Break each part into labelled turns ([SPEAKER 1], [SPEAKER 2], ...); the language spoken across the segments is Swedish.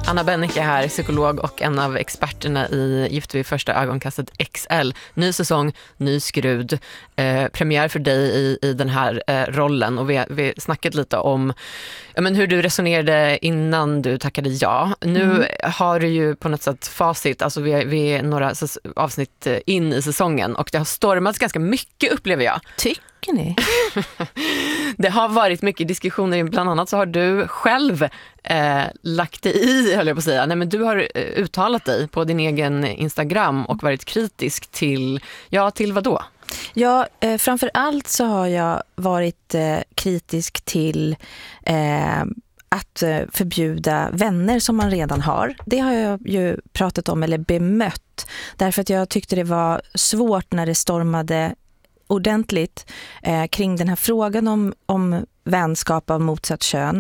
[SPEAKER 1] Anna Benneke här, psykolog och en av experterna i Gift vid första ögonkastet XL. Ny säsong, ny skrud. Premiär för dig i den här rollen. Och vi snackat lite om hur du resonerade innan du tackade ja. Nu har du ju på något sätt facit. Alltså vi är några avsnitt in i säsongen. Och det har stormats ganska mycket, upplever jag.
[SPEAKER 2] Tycker ni?
[SPEAKER 1] Det har varit mycket diskussioner. Bland annat så har du själv lagt dig i, höll jag på att säga. Nej, men du har uttalat dig på din egen Instagram och varit kritisk till vad då?
[SPEAKER 2] Ja, framför allt så har jag varit kritisk till att förbjuda vänner som man redan har. Det har jag ju pratat om eller bemött. Därför att jag tyckte det var svårt när det stormade ordentligt kring den här frågan om vänskap av motsatt kön.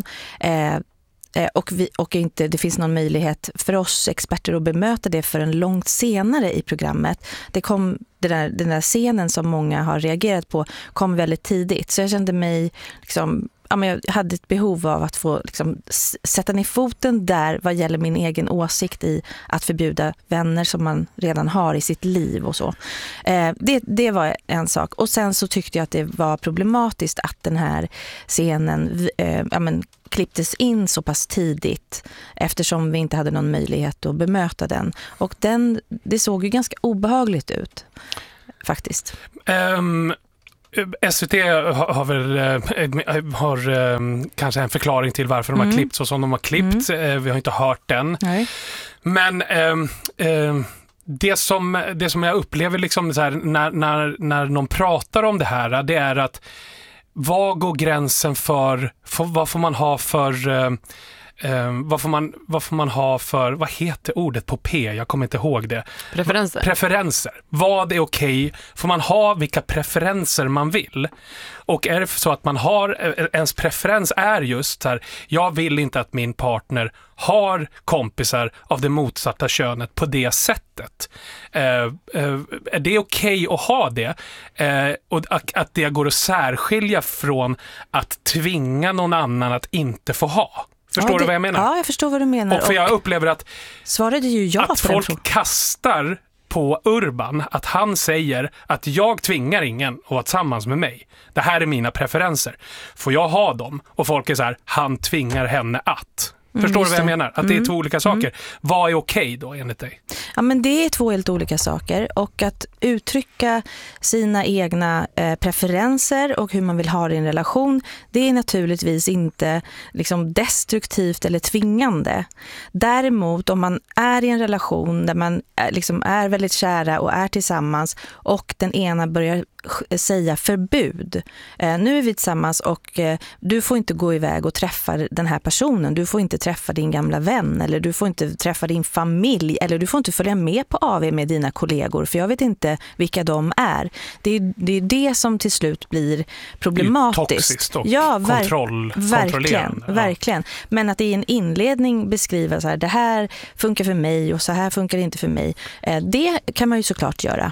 [SPEAKER 2] Och inte det finns någon möjlighet för oss experter att bemöta det förrän långt senare i programmet. Det kom den där scenen som många har reagerat på kom väldigt tidigt. Så jag kände mig jag hade ett behov av att få sätta ner foten där vad gäller min egen åsikt i att förbjuda vänner som man redan har i sitt liv och så. Det var en sak. Och sen så tyckte jag att det var problematiskt att den här scenen klipptes in så pass tidigt eftersom vi inte hade någon möjlighet att bemöta den. Och det såg ju ganska obehagligt ut faktiskt.
[SPEAKER 3] SVT har kanske en förklaring till varför de har klippt så som de har klippt. Vi har inte hört den. Nej. Men det som jag upplever så här, när någon pratar om det här, det är att vad går gränsen för vad får man ha för vad heter ordet på P? Jag kommer inte ihåg det. Preferenser. Vad är okej? Får man ha vilka preferenser man vill? Och är det så att man har, ens preferens är just så här, jag vill inte att min partner har kompisar av det motsatta könet på det sättet. Är det okej att ha det? Och att det går att särskilja från att tvinga någon annan att inte få ha. Förstår du vad jag menar?
[SPEAKER 2] Ja, jag förstår vad du menar.
[SPEAKER 3] Och för jag upplever att
[SPEAKER 2] svarade ju jag
[SPEAKER 3] att folk kastar på Urban, att han säger att jag tvingar ingen att vara tillsammans med mig. Det här är mina preferenser. Får jag ha dem? Och folk är så här, han tvingar henne att. Förstår du vad jag menar? Att det är två olika saker. Vad är okej då enligt dig?
[SPEAKER 2] Ja, men det är två helt olika saker. Och att uttrycka sina egna preferenser och hur man vill ha det i en relation, det är naturligtvis inte destruktivt eller tvingande. Däremot om man är i en relation där man är väldigt kära och är tillsammans och den ena börjar säga förbud. Nu är vi tillsammans och du får inte gå iväg och träffa den här personen. Du får inte träffa din gamla vän eller du får inte träffa din familj eller du får inte följa med på AV med dina kollegor för jag vet inte vilka de är. Det är det som till slut blir problematiskt.
[SPEAKER 3] Det är toxiskt och
[SPEAKER 2] kontrollerande. Verkligen. Men att i en inledning beskriva så här, det här funkar för mig och så här funkar det inte för mig. Det kan man ju såklart göra.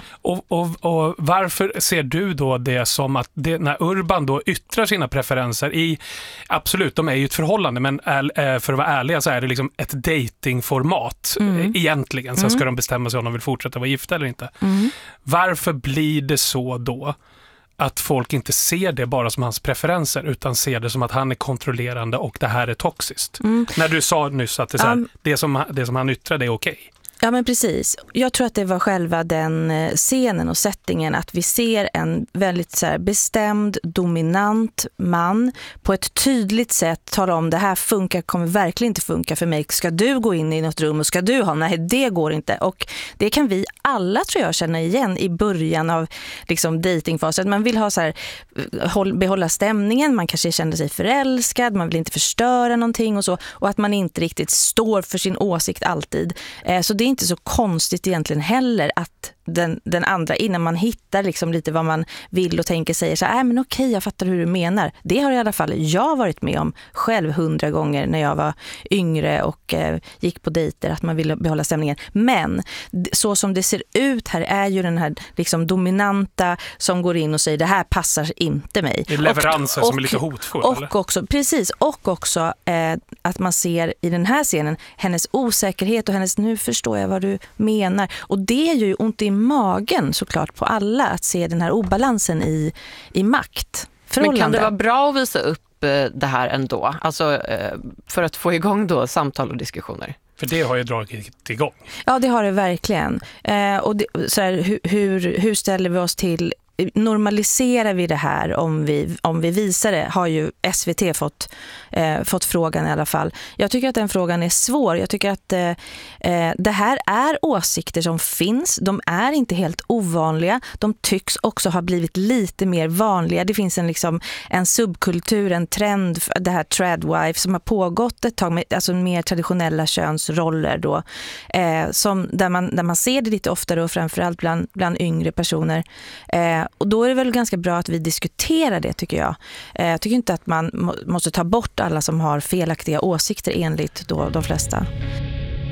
[SPEAKER 3] Och varför ser du då det som att när Urban då yttrar sina preferenser i, absolut, de är ju ett förhållande, men för att vara ärliga så är det ett datingformat egentligen. Sen ska de bestämma sig om de vill fortsätta vara gifta eller inte. Varför blir det så då att folk inte ser det bara som hans preferenser utan ser det som att han är kontrollerande och det här är toxiskt? När du sa nyss att det som han yttrade är okej.
[SPEAKER 2] Ja, men precis. Jag tror att det var själva den scenen och settingen att vi ser en väldigt bestämd, dominant man på ett tydligt sätt tala om det här kommer verkligen inte funka för mig. Ska du gå in i något rum och ska du ha? Nej, det går inte. Och det kan vi alla, tror jag, känna igen i början av datingfasen. Man vill ha behålla stämningen, man kanske känner sig förälskad, man vill inte förstöra någonting och så. Och att man inte riktigt står för sin åsikt alltid. Så det är inte så konstigt egentligen heller att den andra innan man hittar liksom lite vad man vill och tänker, säger så här, men okej, jag fattar hur du menar. Det har i alla fall jag varit med om själv 100 gånger när jag var yngre och gick på dejter, att man ville behålla stämningen. Men så som det ser ut här är ju den här liksom dominanta som går in och säger det här passar inte mig.
[SPEAKER 3] Det är leveranser som är lite hotfull.
[SPEAKER 2] Och också, precis, och också att man ser i den här scenen hennes osäkerhet och hennes nu förstår jag vad du menar. Och det är ju ont i magen såklart på alla att se den här obalansen i makt.
[SPEAKER 1] Men kan det vara bra att visa upp det här ändå? Alltså för att få igång då samtal och diskussioner?
[SPEAKER 3] För det har ju dragit igång.
[SPEAKER 2] Ja, det har det verkligen. Och så här, hur ställer vi oss till, normaliserar vi det här om vi visar det, har ju SVT fått frågan i alla fall. Jag tycker att den frågan är svår. Jag tycker att det här är åsikter som finns. De är inte helt ovanliga. De tycks också ha blivit lite mer vanliga. Det finns en subkultur, en trend, det här tradwife som har pågått ett tag med alltså mer traditionella könsroller då, där man ser det lite oftare och framförallt bland yngre personer. Och då är det väl ganska bra att vi diskuterar det, tycker jag. Jag tycker inte att man måste ta bort alla som har felaktiga åsikter enligt då de flesta.